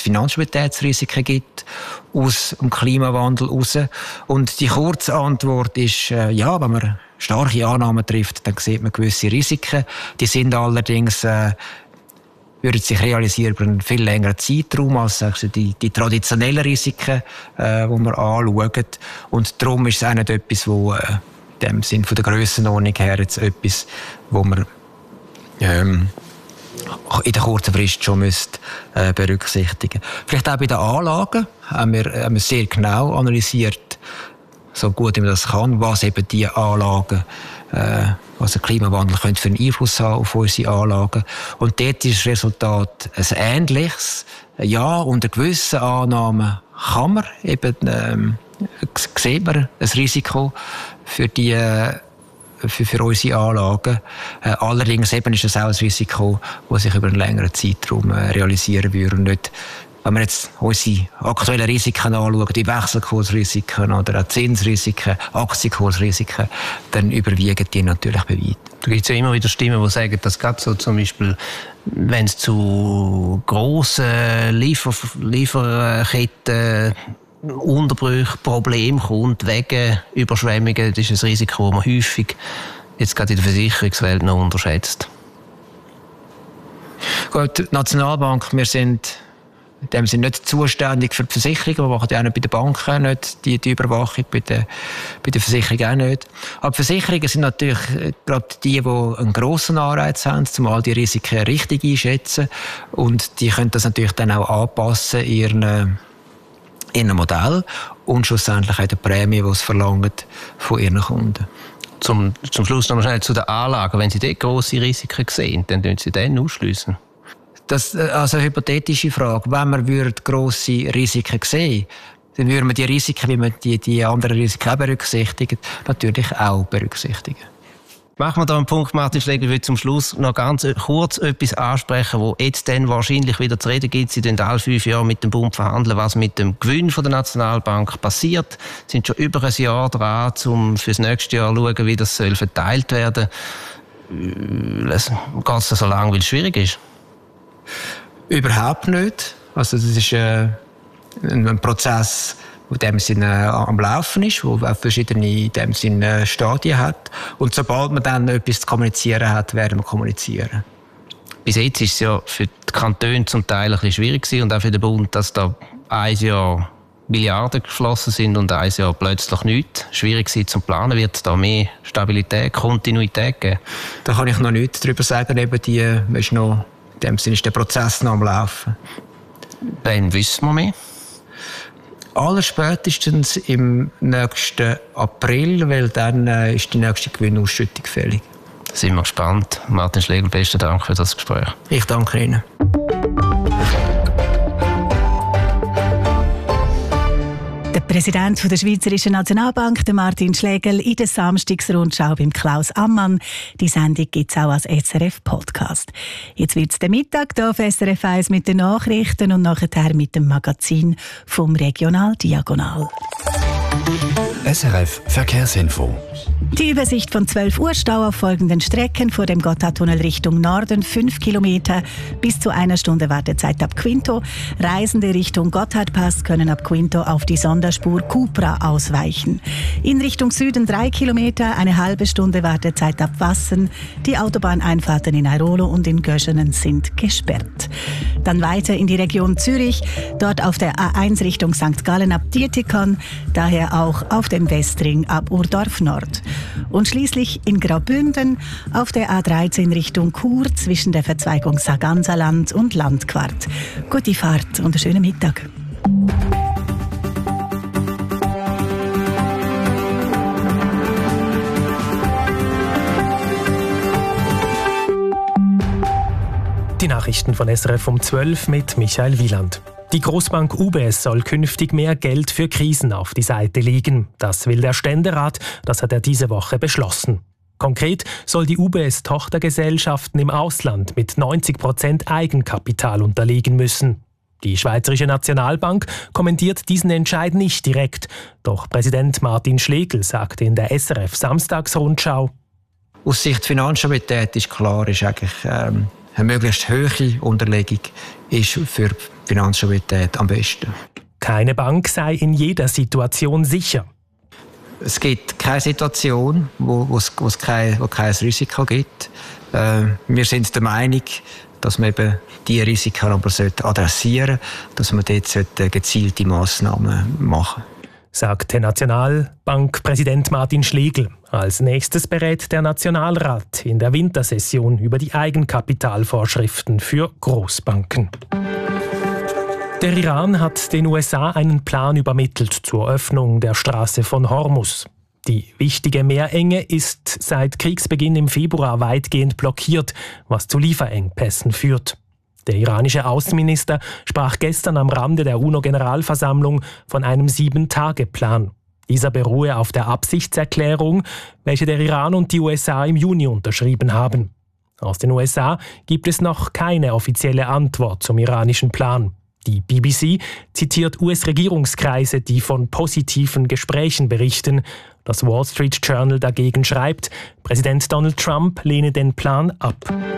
Finanzstabilitätsrisiken gibt aus dem Klimawandel heraus. Und die kurze Antwort ist, ja, wenn man starke Annahmen trifft, dann sieht man gewisse Risiken. Die sind allerdings würden sich realisieren über einen viel längeren Zeitraum als die traditionellen Risiken, die wir anschauen. Und darum ist es auch nicht etwas, wo in dem Sinn von der Grössenordnung her jetzt etwas, wo man in der kurzen Frist schon berücksichtigen müsste. Vielleicht auch bei den Anlagen haben wir sehr genau analysiert, so gut wie man das kann, was eben die Anlagen was der Klimawandel könnte für einen Einfluss haben auf unsere Anlagen. Und dort ist das Resultat ein ähnliches. Ja, unter gewissen Annahmen kann man eben, sieht man ein Risiko für unsere Anlagen. Allerdings eben ist es auch ein Risiko, das sich über einen längeren Zeitraum realisieren würde und nicht, wenn wir jetzt unsere aktuellen Risiken anschauen, die Wechselkursrisiken oder auch Zinsrisiken, Aktienkursrisiken, dann überwiegen die natürlich bei weitem. Da gibt es ja immer wieder Stimmen, die sagen, dass gerade so zum Beispiel, wenn es zu grossen Lieferketten Unterbrüche, Probleme kommt wegen Überschwemmungen, das ist ein Risiko, das man häufig jetzt gerade in der Versicherungswelt noch unterschätzt. Gut, die Nationalbank, wir sind in dem Sinne nicht zuständig für die Versicherungen. Wir machen ja auch nicht bei den Banken nicht die Überwachung, bei den Versicherungen auch nicht. Aber die Versicherungen sind natürlich gerade die einen grossen Anreiz haben, zumal die Risiken richtig einschätzen. Und die können das natürlich dann auch anpassen in ihrem Modell und schlussendlich auch die Prämie, die sie verlangen von ihren Kunden. Zum Schluss noch mal schnell zu den Anlagen. Wenn Sie dort grosse Risiken sehen, dann schliessen Sie den ausschliessen. Das also eine hypothetische Frage. Wenn wir grosse Risiken sehen, dann würden wir die Risiken, wie man die anderen Risiken auch berücksichtigt, natürlich auch berücksichtigen. Machen wir da einen Punkt, Martin Schlegel. Ich will zum Schluss noch ganz kurz etwas ansprechen, wo jetzt dann wahrscheinlich wieder zu reden gibt. Sie verhandeln alle 5 Jahre mit dem Bund, was mit dem Gewinn von der Nationalbank passiert. Sie sind schon über ein Jahr dran, um für das nächste Jahr zu schauen, wie das verteilt werden soll. Geht es so lange, weil es schwierig ist? Überhaupt nicht. Also das ist ein Prozess, der in dem Sinne am Laufen ist, der verschiedene in dem Sinne Stadien hat. Und sobald man dann etwas zu kommunizieren hat, werden wir kommunizieren. Bis jetzt ist es ja für die Kantone zum Teil ein bisschen schwierig gewesen und auch für den Bund, dass da ein Jahr Milliarden geflossen sind und ein Jahr plötzlich nichts. Schwierig gewesen zum Planen. Wird es da mehr Stabilität, Kontinuität geben? Da kann ich noch nichts darüber sagen. Eben in dem Sinne ist der Prozess noch am Laufen. Wann wissen wir mehr? Allerspätestens im nächsten April, weil dann ist die nächste Gewinnausschüttung fällig. Sind wir gespannt. Martin Schlegel, besten Dank für das Gespräch. Ich danke Ihnen. Der Präsident der Schweizerischen Nationalbank, der Martin Schlegel, in der Samstagsrundschau beim Klaus Ammann. Die Sendung gibt es auch als SRF-Podcast. Jetzt wird es der Mittag hier auf SRF 1 mit den Nachrichten und nachher mit dem Magazin vom Regional Diagonal. SRF Verkehrsinfo. Die Übersicht von 12 Uhr Stau auf folgenden Strecken: vor dem Gotthardtunnel Richtung Norden 5 Kilometer, bis zu 1 Stunde Wartezeit ab Quinto. Reisende Richtung Gotthardpass können ab Quinto auf die Sonderspur Cupra ausweichen. In Richtung Süden 3 Kilometer, eine halbe Stunde Wartezeit ab Wassen. Die Autobahneinfahrten in Airolo und in Göschenen sind gesperrt. Dann weiter in die Region Zürich, dort auf der A1 Richtung St. Gallen ab Dietikon, daher auch auf dem Westring ab Urdorf Nord. Und schließlich in Graubünden auf der A13 Richtung Chur zwischen der Verzweigung Sarganserland und Landquart. Gute Fahrt und einen schönen Mittag. Die Nachrichten von SRF um 12 mit Michael Wieland. Die Großbank UBS soll künftig mehr Geld für Krisen auf die Seite legen. Das will der Ständerat, das hat er diese Woche beschlossen. Konkret soll die UBS Tochtergesellschaften im Ausland mit 90% Eigenkapital unterliegen müssen. Die Schweizerische Nationalbank kommentiert diesen Entscheid nicht direkt. Doch Präsident Martin Schlegel sagte in der SRF Samstagsrundschau: Aus Sicht Finanzstabilität ist klar, ist eigentlich eine möglichst hohe Unterlegung ist für die Finanzstabilität am besten. Keine Bank sei in jeder Situation sicher. Es gibt keine Situation, wo es kein Risiko gibt. Wir sind der Meinung, dass man eben diese Risiken aber adressieren sollte, dass man dort gezielte Massnahmen machen sollte. Sagt der Nationalbankpräsident Martin Schlegel. Als nächstes berät der Nationalrat in der Wintersession über die Eigenkapitalvorschriften für Großbanken. Der Iran hat den USA einen Plan übermittelt zur Öffnung der Straße von Hormuz. Die wichtige Meerenge ist seit Kriegsbeginn im Februar weitgehend blockiert, was zu Lieferengpässen führt. Der iranische Außenminister sprach gestern am Rande der UNO-Generalversammlung von einem 7-Tage-Plan. Dieser beruhe auf der Absichtserklärung, welche der Iran und die USA im Juni unterschrieben haben. Aus den USA gibt es noch keine offizielle Antwort zum iranischen Plan. Die BBC zitiert US-Regierungskreise, die von positiven Gesprächen berichten. Das Wall Street Journal dagegen schreibt, Präsident Donald Trump lehne den Plan ab.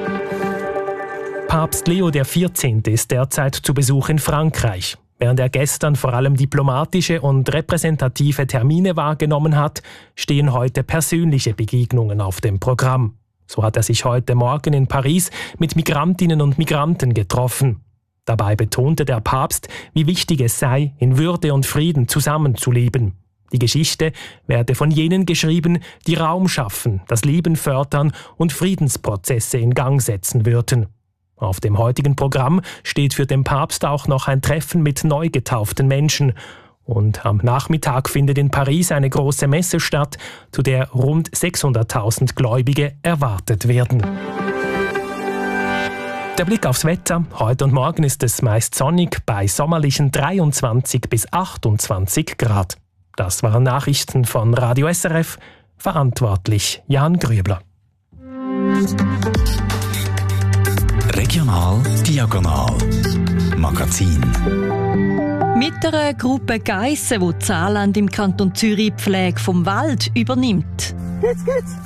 Papst Leo XIV. Ist derzeit zu Besuch in Frankreich. Während er gestern vor allem diplomatische und repräsentative Termine wahrgenommen hat, stehen heute persönliche Begegnungen auf dem Programm. So hat er sich heute Morgen in Paris mit Migrantinnen und Migranten getroffen. Dabei betonte der Papst, wie wichtig es sei, in Würde und Frieden zusammenzuleben. Die Geschichte werde von jenen geschrieben, die Raum schaffen, das Leben fördern und Friedensprozesse in Gang setzen würden. Auf dem heutigen Programm steht für den Papst auch noch ein Treffen mit neu getauften Menschen. Und am Nachmittag findet in Paris eine große Messe statt, zu der rund 600.000 Gläubige erwartet werden. Der Blick aufs Wetter. Heute und morgen ist es meist sonnig bei sommerlichen 23 bis 28 Grad. Das waren Nachrichten von Radio SRF. Verantwortlich Jan Grübler. Regional Diagonal Magazin. Mit einer Gruppe Geissen, die Saarland im Kanton Zürich die Pflege vom Wald übernimmt. Geht's.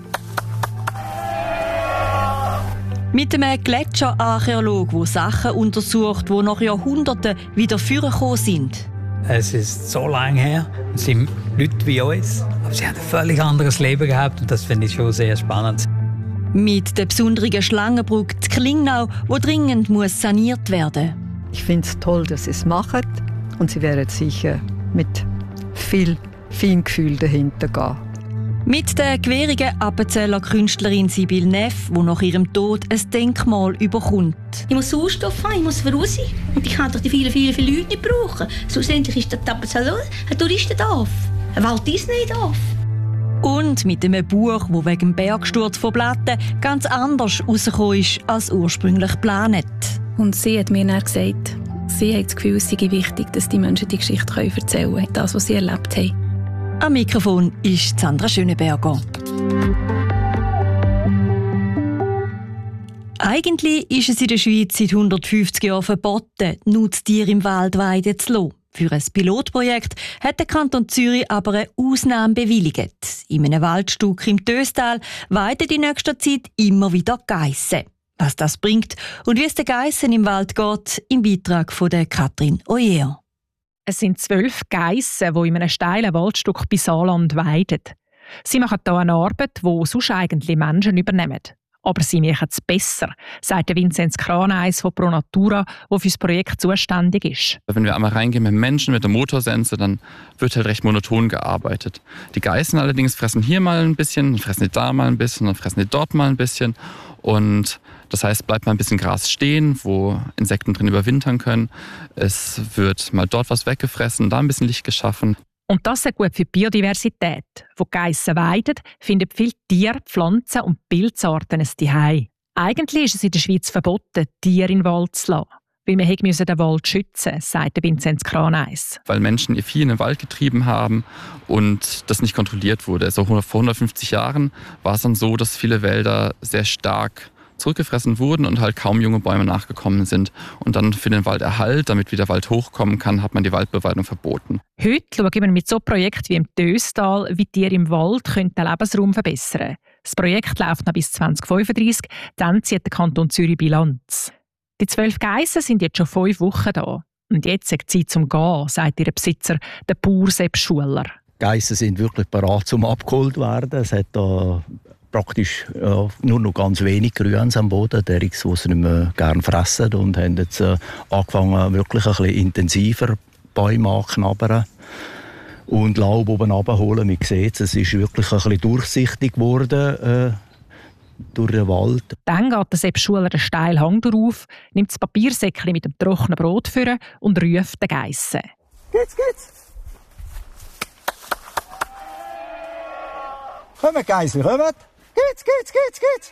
Mit einem Gletscherarchäologen, der Sachen untersucht, die nach Jahrhunderten wieder vorgekommen sind. Es ist so lange her, es sind Leute wie uns, aber sie haben ein völlig anderes Leben gehabt und das finde ich schon sehr spannend. Mit der besonderen Schlangenbrücke zu Klingnau, die dringend saniert werden muss. Ich finde es toll, dass sie es machen und sie werden sicher mit viel Feingefühl dahinter gehen. Mit der gewährigen Appenzeller Künstlerin Sibyl Neff, die nach ihrem Tod ein Denkmal überkommt. Ich muss Sauerstoff haben, ich muss raus. Und ich kann doch die vielen Leute nicht brauchen. Schlussendlich ist der Appenzeller ein Touristendorf, ein Walt Disney-Dorf. Und mit einem Buch, das wegen dem Bergsturz von Platten ganz anders rausgekommen ist als ursprünglich geplant. Und sie hat mir dann gesagt, sie hat das Gefühl, es sei wichtig, dass die Menschen die Geschichte erzählen können, das, was sie erlebt haben. Am Mikrofon ist Sandra Schöneberger. Eigentlich ist es in der Schweiz seit 150 Jahren verboten, Nutztiere im Wald weiden zu lassen. Für ein Pilotprojekt hat der Kanton Zürich aber eine Ausnahme bewilligt. In einem Waldstück im Töstal weiden in nächster Zeit immer wieder Geissen. Was das bringt und wie es den Geissen im Wald geht, im Beitrag von der Katrin Oyer. Es sind 12 Geissen, die in einem steilen Waldstück bei Saarland weiden. Sie machen hier eine Arbeit, die sonst eigentlich Menschen übernehmen. Aber sie machen es besser, sagt Vinzenz Kraneis von Pro Natura, der für das Projekt zuständig ist. Wenn wir einmal reingehen mit Menschen, mit der Motorsense, dann wird halt recht monoton gearbeitet. Die Geißen allerdings fressen hier mal ein bisschen, dann fressen die da mal ein bisschen, dann fressen die dort mal ein bisschen. Und das heißt, bleibt mal ein bisschen Gras stehen, wo Insekten drin überwintern können. Es wird mal dort was weggefressen, da ein bisschen Licht geschaffen. Und das ist gut für die Biodiversität. Wo die Geissen weiden, finden viele Tiere, Pflanzen und Pilzarten ein Zuhause. Eigentlich ist es in der Schweiz verboten, Tiere in den Wald zu lassen. Weil wir den Wald schützen, sagt Vinzenz Kraneis. Weil Menschen ihr Vieh in den Wald getrieben haben und das nicht kontrolliert wurde. Also vor 150 Jahren war es dann so, dass viele Wälder sehr stark zurückgefressen wurden und halt kaum junge Bäume nachgekommen sind. Und dann für den Walderhalt, damit wieder Wald hochkommen kann, hat man die Waldbewaldung verboten. Heute schauen wir mit so einem Projekt wie im Töstal, wie Tiere im Wald den Lebensraum verbessern können. Das Projekt läuft noch bis 2035, dann zieht der Kanton Zürich Bilanz. Die 12 Geissen sind jetzt schon 5 Wochen da. Und jetzt ist Zeit zum Gehen, sagt ihr Besitzer, der Bauer Sepp Schuler. Die Geissen sind wirklich bereit zum abgeholt werden. Es hat da praktisch nur noch ganz wenig Grüns am Boden, die sie nicht mehr gerne fressen, und haben jetzt angefangen, wirklich ein bisschen intensiver Bäume anzuknabbern und Laub oben runterholen. Man sieht, es ist wirklich ein bisschen durchsichtig geworden durch den Wald. Dann geht der Sepp Schuler den steilen Hang auf, nimmt das Papiersäckchen mit dem trockenen Brot vor und ruft den Geissen. Geht's! Kommt, Geissen, kommt! Geht's!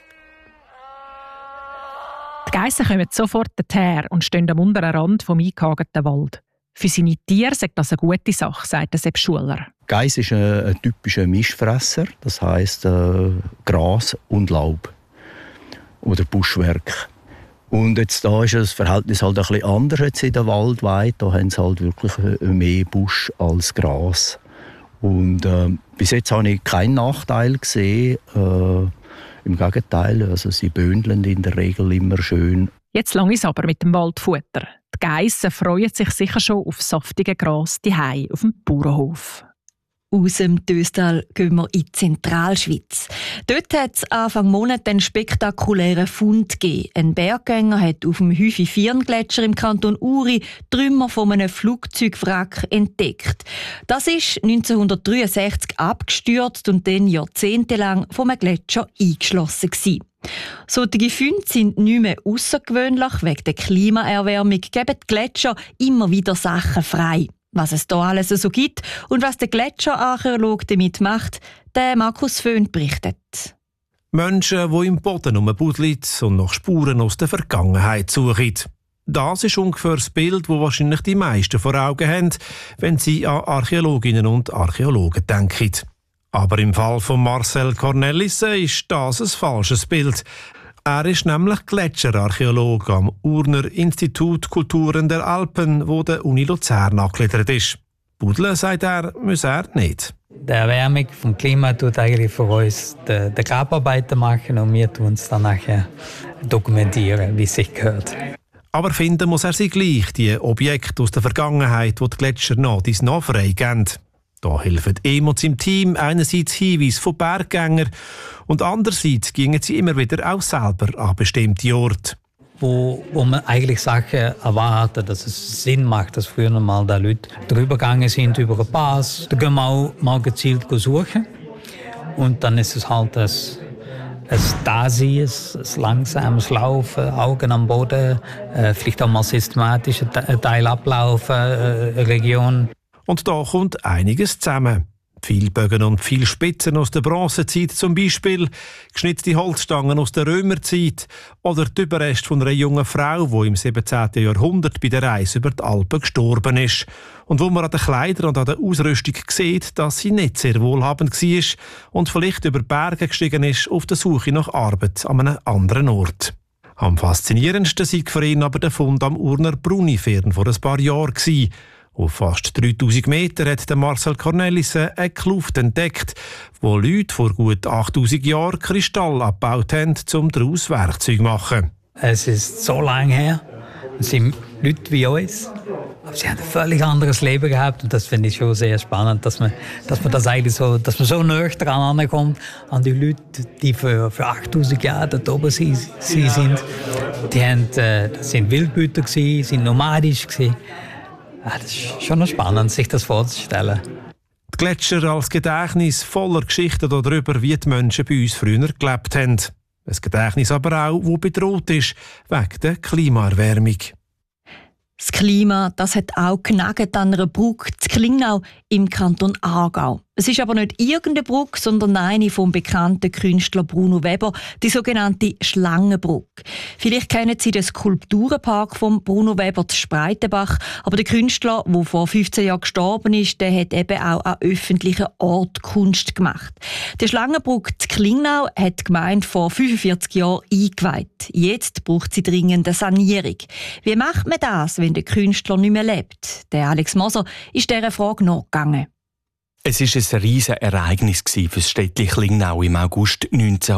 Die Geissen kommen sofort her und stehen am unteren Rand vom eingehageten Wald. Für seine Tiere sagt das eine gute Sache, sagt der Sepp Schuler. Geiss ist ein typischer Mischfresser, das heisst Gras und Laub oder Buschwerk. Und jetzt da ist das Verhältnis halt ein bisschen anders jetzt in der Waldweide. Da haben sie halt wirklich mehr Busch als Gras. Und bis jetzt habe ich keinen Nachteil gesehen. Im Gegenteil, also sie bündeln in der Regel immer schön. Jetzt lang ist aber mit dem Waldfutter. Die Geissen freuen sich sicher schon auf saftige Gras daheim auf dem Bauernhof. Aus dem Döstal gehen wir in die Zentralschweiz. Dort hat es Anfang Monat einen spektakulären Fund gegeben. Ein Berggänger hat auf dem Hüfi-Firn-Gletscher im Kanton Uri Trümmer von einem Flugzeugwrack entdeckt. Das ist 1963 abgestürzt und dann jahrzehntelang vom Gletscher eingeschlossen gewesen. Solche Funde sind nicht mehr außergewöhnlich. Wegen der Klimaerwärmung geben die Gletscher immer wieder Sachen frei. Was es da alles so gibt und was der Gletscherarchäologe damit macht, der Markus Föhn berichtet. Menschen, die im Boden rumbuddeln und nach Spuren aus der Vergangenheit suchen. Das ist ungefähr das Bild, das wahrscheinlich die meisten vor Augen haben, wenn sie an Archäologinnen und Archäologen denken. Aber im Fall von Marcel Cornelissen ist das ein falsches Bild. Er ist nämlich Gletscherarchäologe am Urner Institut Kulturen der Alpen, wo der Uni Luzern angegliedert ist. Buddeln, sagt er, muss er nicht. Die Erwärmung vom Klima tut eigentlich für uns die Grabarbeiten machen und wir tun es dann nachher dokumentieren, wie es sich gehört. Aber finden muss er sie gleich, die Objekte aus der Vergangenheit, die die Gletscher nach dies nach freigeben. Da helfen Emos im Team einerseits Hinweise von Berggängern und andererseits gingen sie immer wieder auch selber an bestimmte Orte. Wo man eigentlich Sachen erwartet, dass es Sinn macht, dass früher mal da Leute drüber gegangen sind über einen Pass. Da gehen wir auch mal gezielt suchen. Und dann ist es halt ein Dasein, ein langsames Laufen, Augen am Boden, vielleicht auch mal systematisch ein Teil ablaufen, eine Region. Und da kommt einiges zusammen. Viele Bögen und viele Spitzen aus der Bronzezeit zum Beispiel, geschnitzte Holzstangen aus der Römerzeit oder die Überreste von einer jungen Frau, die im 17. Jahrhundert bei der Reise über die Alpen gestorben ist. Und wo man an den Kleidern und an der Ausrüstung sieht, dass sie nicht sehr wohlhabend war und vielleicht über Berge gestiegen ist auf der Suche nach Arbeit an einem anderen Ort. Am faszinierendsten war für ihn aber der Fund am Urner Brunifern vor ein paar Jahren. Auf fast 3000 Meter hat Marcel Cornelissen eine Kluft entdeckt, wo Leute vor gut 8000 Jahren Kristall abgebaut haben, um daraus Werkzeuge zu machen. Es ist so lange her. Es sind Leute wie uns. Aber sie haben ein völlig anderes Leben gehabt. Und das finde ich schon sehr spannend, dass man das eigentlich so, dass man so nah dran ankommt an die Leute, die für 8000 Jahre dort oben sind. Die sind Wildbüter gewesen, sind nomadisch gewesen. Das ist schon noch spannend, sich das vorzustellen. Die Gletscher als Gedächtnis voller Geschichten darüber, wie die Menschen bei uns früher gelebt haben. Ein Gedächtnis aber auch, das bedroht ist, wegen der Klimaerwärmung. Das Klima, das hat auch genagt an einer Brücke zu Klingnau im Kanton Aargau. Es ist aber nicht irgendeine Brücke, sondern eine vom bekannten Künstler Bruno Weber, die sogenannte Schlangenbrücke. Vielleicht kennen Sie den Skulpturenpark von Bruno Weber zu Spreitenbach, aber der Künstler, der vor 15 Jahren gestorben ist, der hat eben auch an öffentlichen Orten Kunst gemacht. Die Schlangenbrücke zu Klingnau hat die Gemeinde vor 45 Jahren eingeweiht. Jetzt braucht sie dringend eine Sanierung. Wie macht man das, wenn der Künstler nicht mehr lebt? Der Alex Moser ist dieser Frage nachgegangen. Es war ein riesiges Ereignis für das Städtchen Klingnau im August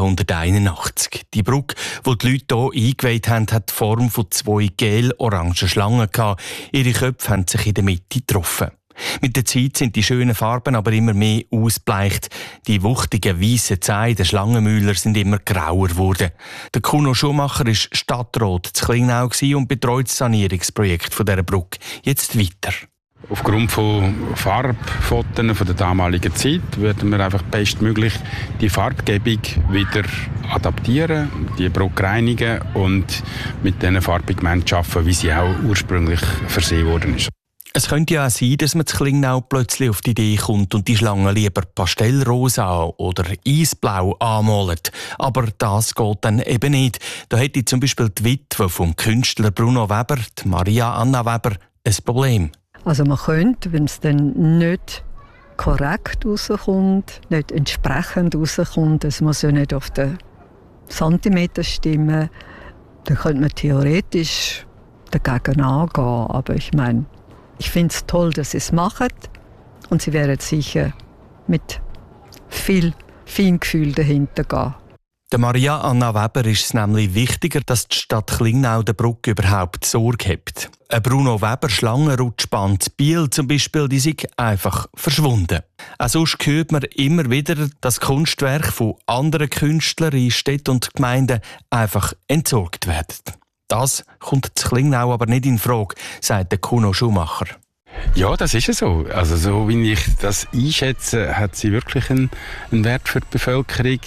1981. Die Brücke, die die Leute hier eingeweiht haben, hat die Form von 2 gel-orangen Schlangen gehabt. Ihre Köpfe haben sich in der Mitte getroffen. Mit der Zeit sind die schönen Farben aber immer mehr ausgebleicht. Die wuchtigen weißen Zähne der Schlangenmüller sind immer grauer geworden. Der Kuno Schumacher war Stadtrat zu Klingnau und betreut das Sanierungsprojekt dieser Brücke jetzt weiter. Aufgrund von Farbfotos von der damaligen Zeit werden wir einfach bestmöglich die Farbgebung wieder adaptieren, die Brücke reinigen und mit diesen Farbpigmenten arbeiten, wie sie auch ursprünglich versehen worden ist. Es könnte ja auch sein, dass man zu Klingnau plötzlich auf die Idee kommt und die Schlangen lieber pastellrosa oder eisblau anmalt. Aber das geht dann eben nicht. Da hätte zum Beispiel die Witwe vom Künstler Bruno Weber, die Maria Anna Weber, ein Problem. Also man könnte, wenn es dann nicht korrekt rauskommt, nicht entsprechend rauskommt, es muss ja nicht auf den Zentimeter stimmen, dann könnte man theoretisch dagegen angehen. Aber ich meine, ich finde es toll, dass sie es machen und sie werden sicher mit viel Feingefühl dahinter gehen. Der Maria Anna Weber ist es nämlich wichtiger, dass die Stadt Klingnau der Brücke überhaupt Sorge hat. Ein Bruno Weber Schlangenrutschbahn in Biel zum Beispiel, die sind einfach verschwunden. Auch sonst hört man immer wieder, dass Kunstwerke von anderen Künstlern in Städten und Gemeinden einfach entsorgt werden. Das kommt zu Klingnau aber nicht in Frage, sagt der Kuno Schumacher. Ja, das ist so. Also so wie ich das einschätze, hat sie wirklich einen Wert für die Bevölkerung.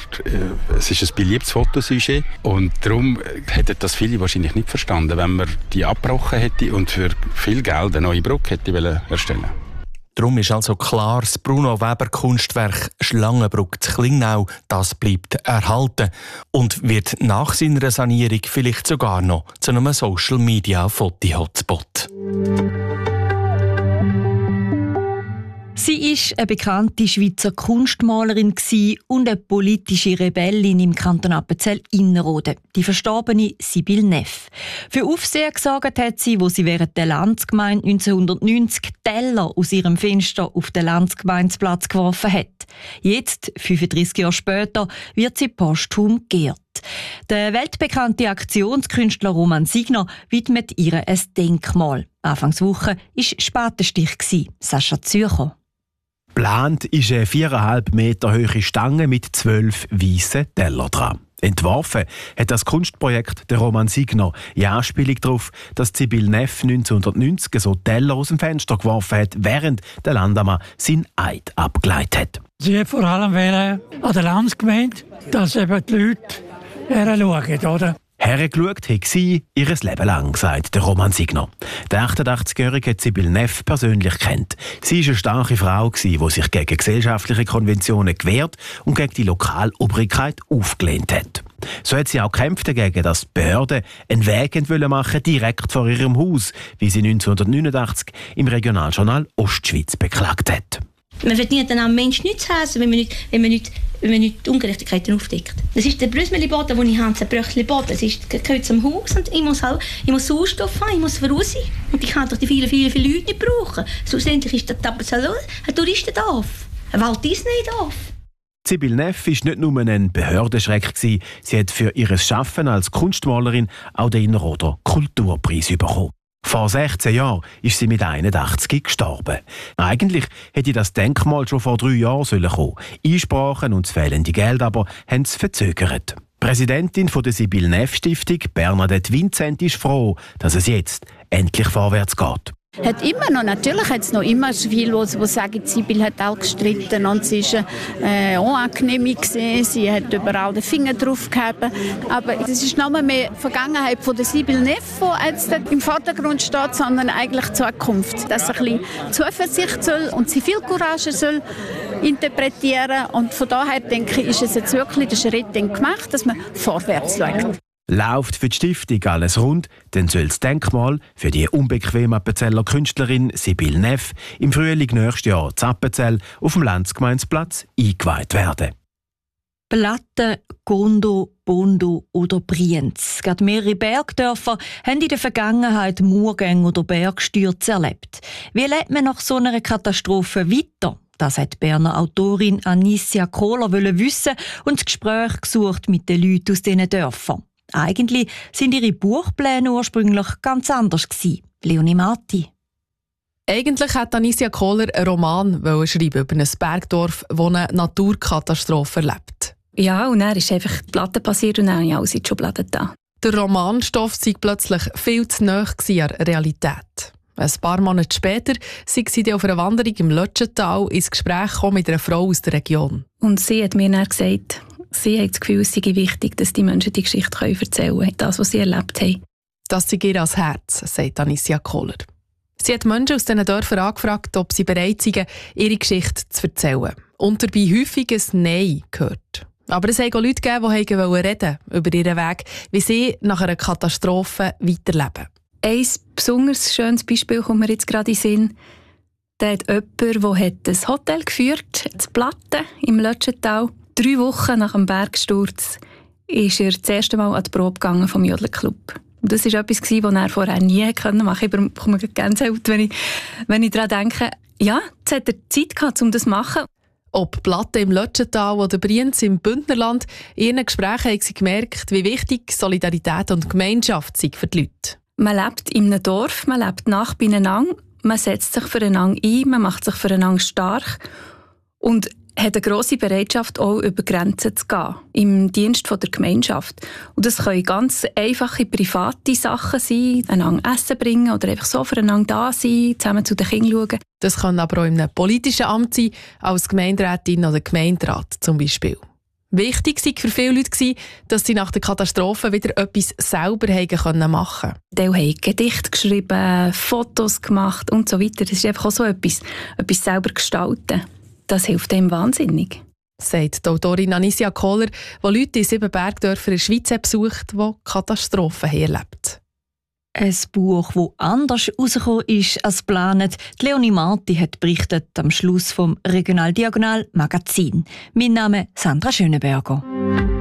Es ist ein beliebtes Fotosujet und darum hätten das viele wahrscheinlich nicht verstanden, wenn man die abgebrochen hätte und für viel Geld eine neue Brücke hätte erstellen. Darum ist also klar, das Bruno Weber Kunstwerk Schlangenbrücke zu Klingnau, das bleibt erhalten und wird nach seiner Sanierung vielleicht sogar noch zu einem Social-Media-Foto-Hotspot. Sie war eine bekannte Schweizer Kunstmalerin und eine politische Rebellin im Kanton Appenzell-Innerrhoden, die verstorbene Sibylle Neff. Für Aufsehen gesorgt hat sie, wo sie während der Landsgemeinde 1990 Teller aus ihrem Fenster auf den Landsgemeindeplatz geworfen hat. Jetzt, 35 Jahre später, wird sie posthum geehrt. Der weltbekannte Aktionskünstler Roman Signer widmet ihr ein Denkmal. Anfangswoche war Spatenstich, Sascha Zürcher. Geplant ist eine 4,5 Meter hohe Stange mit 12 weißen Tellern dran. Entworfen hat das Kunstprojekt der Roman Signer in Anspielung darauf, dass Sibylle Neff 1990 so Teller aus dem Fenster geworfen hat, während der Landammann seinen Eid abgeleitet hat. Sie hat vor allem an der Landsgemeinde, dass eben die Leute herschauen, oder? Hergeschaut hat sie ihr Leben lang, sagt der Roman Signer. Der 88-Jährige hat Sibylle Neff persönlich kennt. Sie war eine starke Frau, die sich gegen gesellschaftliche Konventionen gewehrt und gegen die Lokalobrigkeit aufgelehnt hat. So hat sie auch gekämpft dagegen, dass die Behörden einen Weg machen direkt vor ihrem Haus, wie sie 1989 im Regionaljournal Ostschweiz beklagt hat. Man verdient dann am Menschen nichts zu Hause, wenn man nicht Ungerechtigkeiten aufdeckt. Das ist der Brüsseli-Boden, den ich habe, der Bröchli-Boden. Das gehört zum Haus und ich muss Sauerstoff haben, ich muss raus. Und ich kann doch die vielen Leute nicht brauchen. Schlussendlich ist der Appenzell ein Touristendorf. Ein Walt Disney-Dorf. Sibylle Neff war nicht nur ein Behördenschreck. Sie hat für ihr Schaffen als Kunstmalerin auch den Innerrhoder Kulturpreis bekommen. Vor 16 Jahren ist sie mit 81 gestorben. Eigentlich hätte das Denkmal schon vor 3 Jahren kommen sollen. Einsprachen und das fehlende Geld aber haben es verzögert. Die Präsidentin der Sibylle Neff Stiftung, Bernadette Vincent, ist froh, dass es jetzt endlich vorwärts geht. Natürlich hat es noch immer viele, die sagen, Sibylle hat auch gestritten und sie war unangenehm gewesen, sie hat überall den Finger drauf gehabt. Aber es ist nicht mehr die Vergangenheit von der Sibylle Neff, die jetzt im Vordergrund steht, sondern eigentlich die Zukunft. Dass ein bisschen Zuversicht soll und Zivilcourage soll interpretieren. Und von daher denke ich, ist es jetzt wirklich der Schritt gemacht, dass man vorwärts schaut. Läuft für die Stiftung alles rund, dann soll das Denkmal für die unbequeme Appenzeller Künstlerin Sibylle Neff im Frühling nächstes Jahr in Appenzell auf dem Landsgemeindeplatz eingeweiht werden. Platten, Gondo, Bondo oder Brienz. Gerade mehrere Bergdörfer haben in der Vergangenheit Murgänge oder Bergstürze erlebt. Wie lebt man nach so einer Katastrophe weiter? Das hat die Berner Autorin Anicia Kohler wissen und das Gespräch gesucht mit den Leuten aus diesen Dörfern. Eigentlich sind ihre Buchpläne ursprünglich ganz anders gewesen. Leonie Marti. Eigentlich hat Anicia Kohler einen Roman schreiben über ein Bergdorf, das eine Naturkatastrophe erlebt. Ja, und dann ist einfach die Platte passiert und dann habe ich alles in die Schublade da. Der Romanstoff sei plötzlich viel zu nahe an der Realität. Ein paar Monate später sei sie auf einer Wanderung im Lötschental ins Gespräch gekommen mit einer Frau aus der Region. Und sie hat mir dann gesagt, sie hat das Gefühl, es sei wichtig, dass die Menschen die Geschichte erzählen können, das, was sie erlebt haben. Das sei ihr ans Herz, sagt Anicia Kohler. Sie hat Menschen aus diesen Dörfern angefragt, ob sie bereit seien, ihre Geschichte zu erzählen. Und dabei häufig ein Nein gehört. Aber es haben auch Leute gegeben, die reden über ihren Weg, wie sie nach einer Katastrophe weiterleben. Ein besonders schönes Beispiel kommt mir jetzt gerade in den Sinn. Da hat jemand, der ein Hotel geführt hat, in Platten im Lötschental. 3 Wochen nach dem Bergsturz ist er das erste Mal an die Probe gegangen vom Jodelclub. Und das war etwas, was er vorher nie machen konnte. Ich bekomme Gänsehaut, wenn ich daran denke. Ja, jetzt hat er Zeit gehabt, um das zu machen. Ob Platten im Lötschental oder Brienz im Bündnerland, in ihren Gesprächen haben sie gemerkt, wie wichtig Solidarität und Gemeinschaft sind für die Leute. Man lebt in einem Dorf, man lebt nach beieinander, man setzt sich füreinander ein, man macht sich füreinander stark und hat eine grosse Bereitschaft, auch über Grenzen zu gehen, im Dienst der Gemeinschaft. Und das können ganz einfache private Sachen sein, einander Essen bringen oder einfach so füreinander da sein, zusammen zu den Kindern schauen. Das kann aber auch in einem politischen Amt sein, als Gemeinderätin oder Gemeinderat zum Beispiel. Wichtig war für viele Leute, dass sie nach der Katastrophe wieder etwas selber machen konnten. Die haben Gedichte geschrieben, Fotos gemacht und so weiter. Das ist einfach auch so etwas selber gestalten. Das hilft dem wahnsinnig. Sagt die Autorin Anicia Kohler, die Leute in 7 Bergdörfern in der Schweiz besucht, die Katastrophen erlebt. Ein Buch, das anders rausgekommen ist als geplant. Leonie Marti hat berichtet am Schluss vom Regional Diagonal Magazin. Mein Name ist Sandra Schönenberger.